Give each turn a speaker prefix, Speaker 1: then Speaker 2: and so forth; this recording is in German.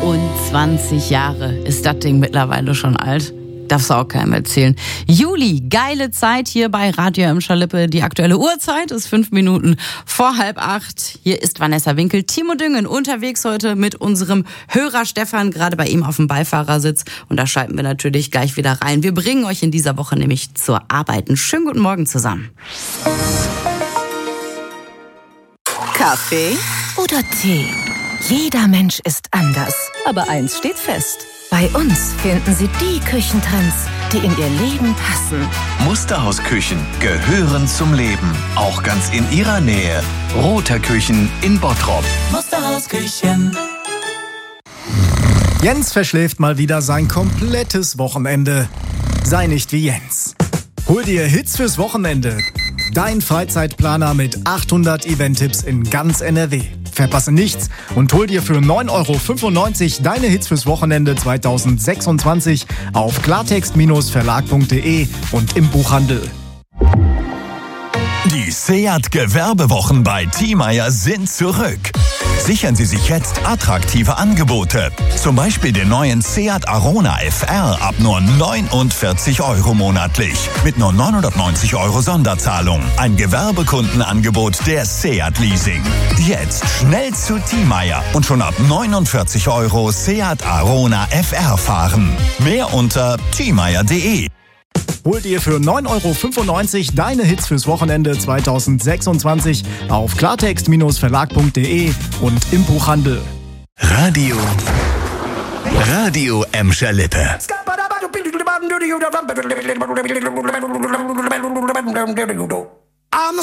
Speaker 1: 23 Jahre ist das Ding mittlerweile schon alt. Darfst du auch keinem erzählen. Juli, geile Zeit hier bei Radio Emscher-Lippe. Die aktuelle Uhrzeit ist 5 Minuten vor 7:30. Hier ist Vanessa Winkel. Timo Düngen unterwegs heute mit unserem Hörer Stefan, gerade bei ihm auf dem Beifahrersitz. Und da schalten wir natürlich gleich wieder rein. Wir bringen euch in dieser Woche nämlich zur Arbeit. Einen schönen guten Morgen zusammen.
Speaker 2: Kaffee oder Tee? Jeder Mensch ist anders. Aber eins steht fest. Bei uns finden Sie die Küchentrends, die in Ihr Leben passen.
Speaker 3: Musterhausküchen gehören zum Leben. Auch ganz in Ihrer Nähe. Rother Küchen in Bottrop.
Speaker 4: Musterhausküchen.
Speaker 5: Jens verschläft mal wieder sein komplettes Wochenende. Sei nicht wie Jens. Hol dir Hits fürs Wochenende. Dein Freizeitplaner mit 800 Event-Tipps in ganz NRW. Verpasse nichts und hol dir für 9,95 € deine Hits fürs Wochenende 2026 auf klartext-verlag.de und im Buchhandel.
Speaker 3: Die Seat Gewerbewochen bei Thiemeyer sind zurück. Sichern Sie sich jetzt attraktive Angebote. Zum Beispiel den neuen Seat Arona FR ab nur 49 € monatlich. Mit nur 990 € Sonderzahlung. Ein Gewerbekundenangebot der Seat Leasing. Jetzt schnell zu Thiemeyer und schon ab 49 € Seat Arona FR fahren. Mehr unter thiemeyer.de.
Speaker 5: Hol dir für 9,95 € deine Hits fürs Wochenende 2026 auf klartext-verlag.de und im Buchhandel.
Speaker 3: Radio Emscher-Lippe.
Speaker 6: I'm